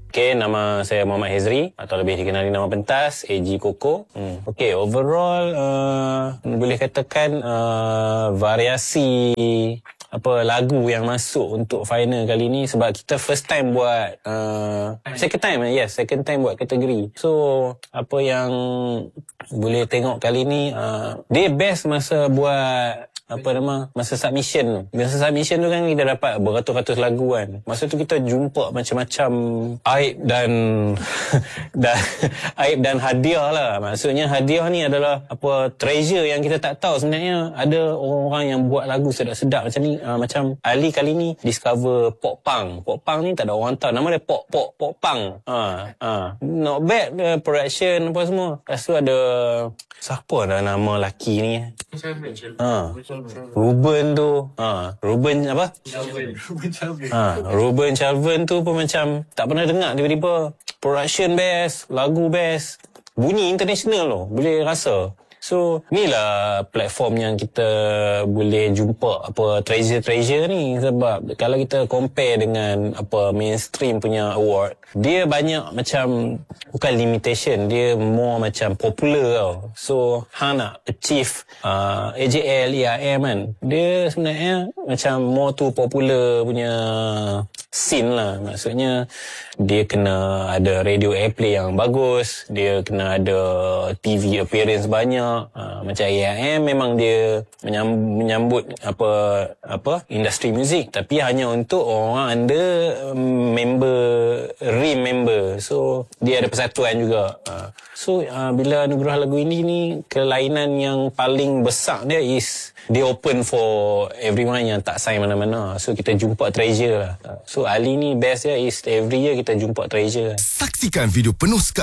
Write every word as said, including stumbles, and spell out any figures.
Okay, nama saya Muhammad Hezri atau lebih dikenali nama pentas A G Koko. Hmm. Okay, overall uh, boleh katakan uh, variasi apa lagu yang masuk untuk final kali ni sebab kita first time buat uh, second time yes second time buat kategori. So apa yang boleh tengok kali ni uh, dia best masa buat apa nama masa submission tu. Masa submission tu kan kita dapat beratus-ratus lagu kan. Masa tu kita jumpa macam-macam aib dan dan aib dan hadiah lah. Maksudnya hadiah ni adalah apa treasure yang kita tak tahu sebenarnya ada orang-orang yang buat lagu sedap-sedap macam ni. Uh, macam Ali kali ni discover pop punk. Pop punk ni tak ada orang tahu. Nama dia pop pop pop punk. Ha uh, uh. Not bad uh, production apa semua. Lepas tu ada siapa ada nama lelaki ni? Ha. Ruben tu. Ha, Ruben apa? Ruben Chalven. Ha, Ruben Chalven tu pun macam tak pernah dengar tiba-tiba production best, lagu best. Bunyi international loh, boleh rasa. So, inilah platform yang kita boleh jumpa apa treasure-treasure ni sebab kalau kita compare dengan apa mainstream punya award, dia banyak macam bukan limitation, dia more macam popular tau. So, hang nak achieve uh, A J L, E I M kan, dia sebenarnya macam more tu popular punya scene lah. Maksudnya dia kena ada radio airplay yang bagus, dia kena ada T V appearance banyak. Uh, macam A I M memang dia menyambut, menyambut apa apa industri muzik tapi hanya untuk orang under um, member RIM member. So dia ada persatuan juga. Uh, so uh, bila anugerah lagu ini ni kelainan yang paling besar dia is dia open for everyone yang tak sign mana-mana. So kita jumpa treasure lah. Uh, so Ali ni best dia is every year kita jumpa treasure. Saksikan video penuh